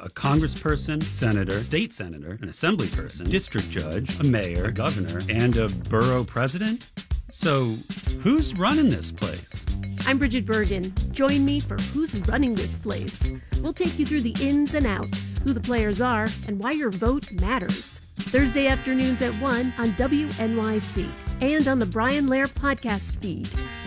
a congressperson, senator, state senator, an assemblyperson, district judge, a mayor, a governor, and a borough president? So, who's running this place? I'm Bridget Bergen. Join me for Who's Running This Place. We'll take you through the ins and outs, who the players are, and why your vote matters. Thursday afternoons at 1 on WNYC and on the Brian Lair podcast feed.